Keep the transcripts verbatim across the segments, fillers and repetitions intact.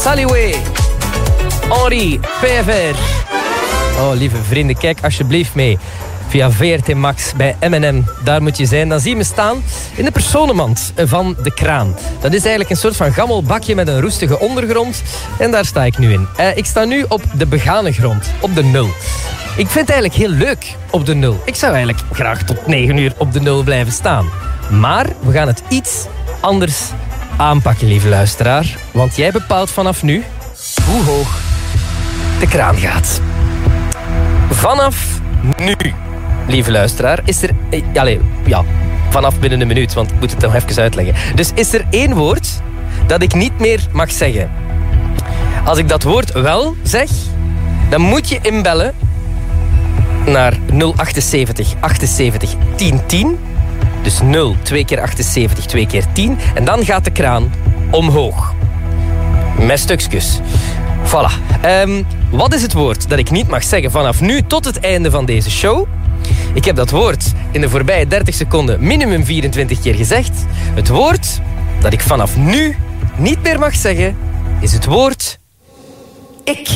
Saliwe. Henri, P F R. Oh, lieve vrienden, kijk alsjeblieft mee. Via V R T Max bij M en M. Daar moet je zijn. Dan zie je me staan in de personenmand van de kraan. Dat is eigenlijk een soort van gammel bakje met een roestige ondergrond. En daar sta ik nu in. Uh, ik sta nu op de begane grond. Op de nul. Ik vind het eigenlijk heel leuk op de nul. Ik zou eigenlijk graag tot negen uur op de nul blijven staan. Maar we gaan het iets anders aanpakken, lieve luisteraar. Want jij bepaalt vanaf nu hoe hoog de kraan gaat. Vanaf nu, lieve luisteraar, is er... Eh, allez, ja, vanaf binnen een minuut, want ik moet het nog even uitleggen. Dus is er één woord dat ik niet meer mag zeggen. Als ik dat woord wel zeg, dan moet je inbellen naar nul achtenzeventig achtenzeventig tien tien. Dus nul, twee keer achtenzeventig, twee keer tien. En dan gaat de kraan omhoog. Met stukjes. Voilà. Um, wat is het woord dat ik niet mag zeggen vanaf nu tot het einde van deze show? Ik heb dat woord in de voorbije dertig seconden minimum vierentwintig keer gezegd. Het woord dat ik vanaf nu niet meer mag zeggen is het woord ik.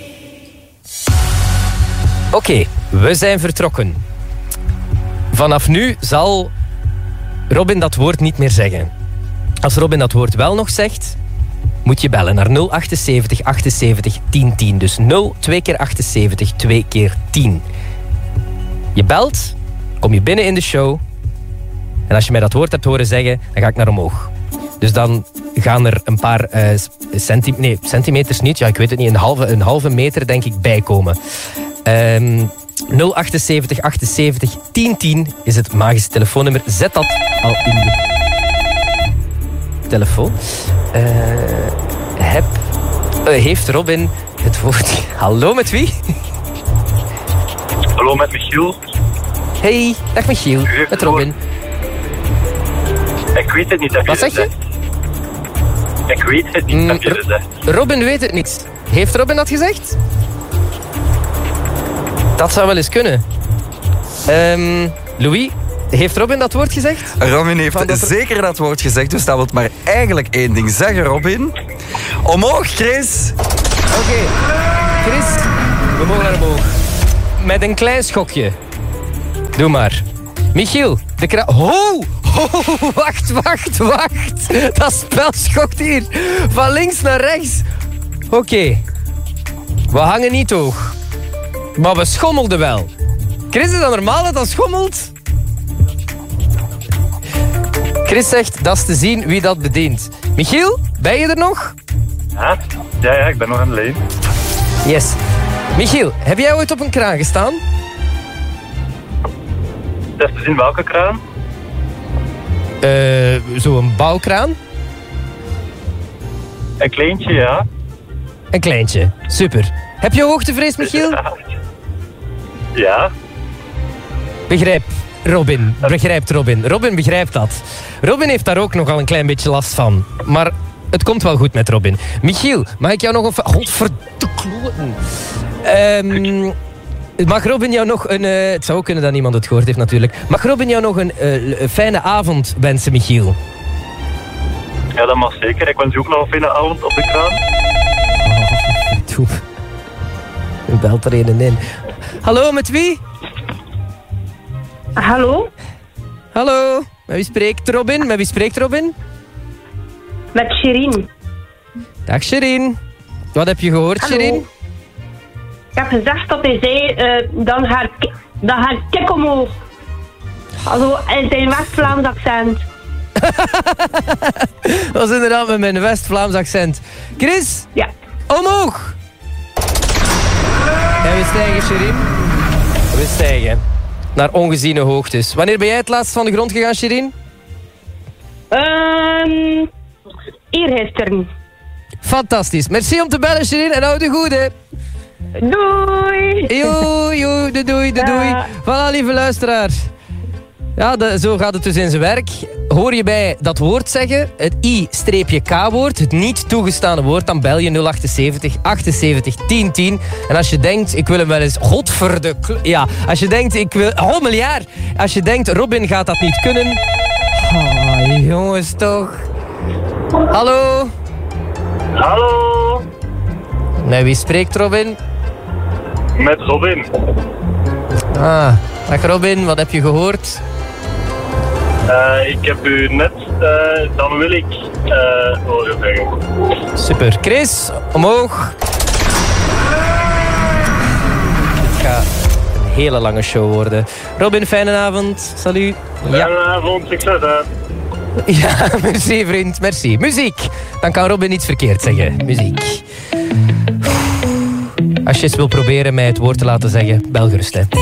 Oké, okay, we zijn vertrokken. Vanaf nu zal Robin dat woord niet meer zeggen. Als Robin dat woord wel nog zegt, moet je bellen naar nul achtenzeventig achtenzeventig tien tien. Dus nul, twee keer achtenzeventig, twee keer tien. Je belt, kom je binnen in de show. En als je mij dat woord hebt horen zeggen, dan ga ik naar omhoog. Dus dan gaan er een paar uh, centi- nee, centimeters niet. Ja, ik weet het niet. Een halve, een halve meter denk ik bijkomen. Um, nul achtenzeventig achtenzeventig tien tien is het magische telefoonnummer. Zet dat al in de telefoon. Uh, heb, uh, heeft Robin het woord... Hallo, met wie? Hallo, met Michiel. Hey, dag Michiel. Met Robin. Ik weet het niet, heb je Wat zeg je? Ik weet het niet, mm, heb je gezegd. Robin weet het niet. Heeft Robin dat gezegd? Dat zou wel eens kunnen. Um, Louis, heeft Robin dat woord gezegd? Robin heeft dat zeker er... dat woord gezegd, dus dat wil maar eigenlijk één ding zeggen, Robin. Omhoog, Chris! Oké, okay. Chris, we mogen naar omhoog. Met een klein schokje. Doe maar. Michiel, de kra... Oh! Oh, wacht, wacht, wacht. Dat spel schokt hier. Van links naar rechts. Oké. Okay. We hangen niet hoog. Maar we schommelden wel. Chris, is dat normaal dat dat schommelt? Chris zegt, dat is te zien wie dat bedient. Michiel, ben je er nog? Ja, ja, ja ik ben nog aan de lijn. Yes. Michiel, heb jij ooit op een kraan gestaan? Dat is te zien welke kraan? Uh, Zo'n bouwkraan? Een kleintje, ja. Een kleintje, super. Heb je hoogtevrees, Michiel? Ja. Ja. Begrijp, Robin. Begrijpt Robin. Robin begrijpt dat. Robin heeft daar ook nogal een klein beetje last van. Maar het komt wel goed met Robin. Michiel, mag ik jou nog een... Godverdekloten. Um, mag Robin jou nog een... Uh, het zou ook kunnen dat niemand het gehoord heeft natuurlijk. Mag Robin jou nog een uh, fijne avond wensen, Michiel? Ja, dat mag zeker. Ik wens je ook nog een fijne avond op de kraan. Oh, doe. U belt er een in. Hallo, met wie? Hallo? Hallo, met wie spreekt Robin? Met wie spreekt Robin? Met Shirin. Dag Shirin. Wat heb je gehoord, Hallo. Shirin? Ik heb gezegd dat hij zei, uh, dan gaat dan gaat kik omhoog. Also in zijn West-Vlaams accent. Dat was inderdaad met mijn West-Vlaams accent. Chris? Ja. Omhoog! En we stijgen, Shirin. We stijgen. Naar ongeziene hoogtes. Wanneer ben jij het laatst van de grond gegaan, Shirin? Um, eergisteren. Fantastisch. Merci om te bellen, Shirin. En hou de goede. Doei. Joe, joe, doei, doei, doei. Ja. Voilà, lieve luisteraars. Ja, de, zo gaat het dus in zijn werk. Hoor je bij dat woord zeggen, het I-K-woord, het niet toegestane woord, dan bel je nul achtenzeventig achtenzeventig tien tien. En als je denkt, ik wil hem wel eens... Godverde... Ja, als je denkt, ik wil... Oh, miljard. Als je denkt, Robin gaat dat niet kunnen... Oh, jongens, toch. Hallo? Hallo? Met wie spreekt Robin? Met Robin. Ah, dag Robin, wat heb je gehoord? Uh, ik heb u net, uh, dan wil ik, uh, horen zeggen. Super. Chris, omhoog. Dit gaat een hele lange show worden. Robin, fijne avond. Salut. Fijne avond, succes hè. Ja, merci vriend, merci. Muziek. Dan kan Robin niets verkeerd zeggen. Muziek. Als je eens wil proberen mij het woord te laten zeggen, bel gerust hè.